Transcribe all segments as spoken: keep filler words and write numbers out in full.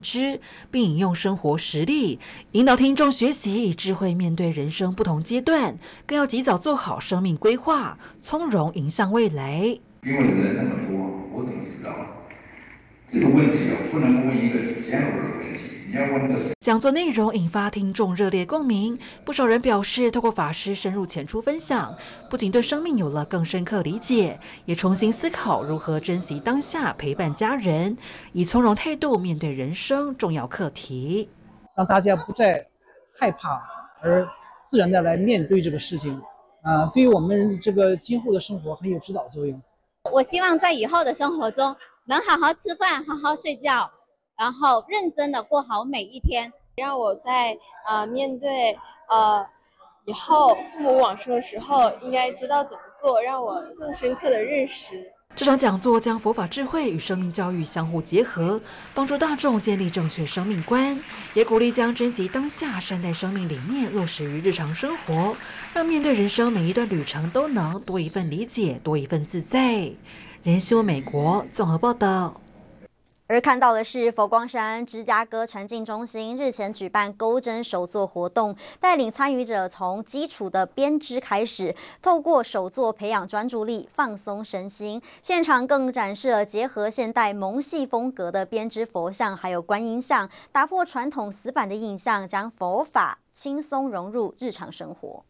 知，并引用生活实例，引导听众学习以智慧面对人生不同阶段，更要及早做好生命规划，从容迎向未来。 因为人那么多，我怎么知道？这个问题啊，不能问一个 general 的问题，你要问那个。 讲座内容引发听众热烈共鸣，不少人表示，透过法师深入浅出分享，不仅对生命有了更深刻理解，也重新思考如何珍惜当下，陪伴家人，以从容态度面对人生重要课题， 让大家不再害怕，而自然的来面对这个事情，啊、呃，对于我们这个今后的生活很有指导作用。 我希望在以后的生活中，能好好吃饭，好好睡觉，然后认真的过好每一天， 让我在呃面对呃以后父母往生的时候，应该知道怎么做，让我更深刻的认识。 这场讲座将佛法智慧与生命教育相互结合，帮助大众建立正确生命观，也鼓励将珍惜当下、善待生命理念落实于日常生活，让面对人生每一段旅程都能多一份理解，多一份自在。联新闻美国综合报道。 而看到的是佛光山芝加哥禅境中心日前举办钩针手作活动，带领参与者从基础的编织开始，透过手作培养专注力，放松身心。现场更展示了结合现代蒙系风格的编织佛像，还有观音像，打破传统死板的印象，将佛法轻松融入日常生活。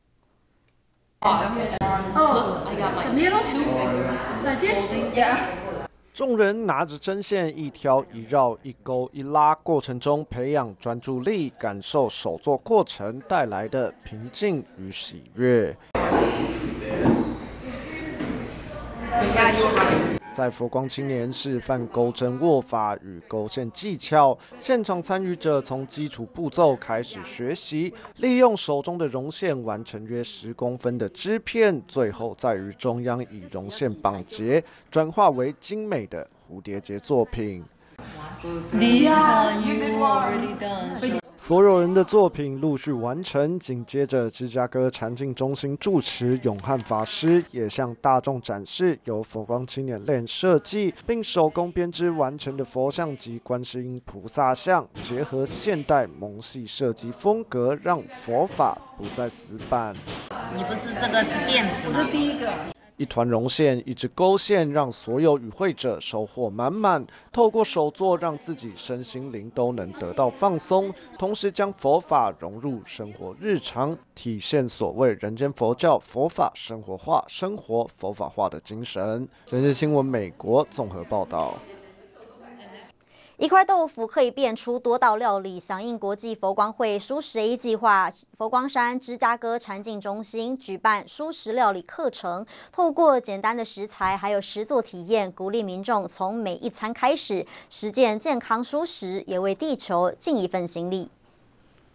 众人拿着针线一挑一绕一勾一拉，过程中培养专注力，感受手作过程带来的平静与喜悦。在佛光青年示范钩针握法与钩线技巧，现场参与者从基础步骤开始学习，利用手中的绒线完成约十公分的织片，最后在于中央以绒线绑结，转化为精美的蝴蝶结作品。所有人的作品陆续完成，紧接着芝加哥禅境中心住持永汉法师也向大众展示由佛光青年链设计并手工编织完成的佛像及观世音菩萨像，结合现代蒙系设计风格，让佛法不再死板。 你不是这个是辫子吗？这第一个。 一团绒线，一支钩线，让所有与会者收获满满。透过手作，让自己身心灵都能得到放松，同时将佛法融入生活日常，体现所谓人间佛教佛法生活化、生活佛法化的精神。人日新闻美国综合报道。 一块豆腐可以变出多道料理，响应国际佛光会蔬食 A 计划，佛光山芝加哥禅境中心举办蔬食料理课程，透过简单的食材还有实作体验，鼓励民众从每一餐开始实践健康蔬食，也为地球尽一份心力。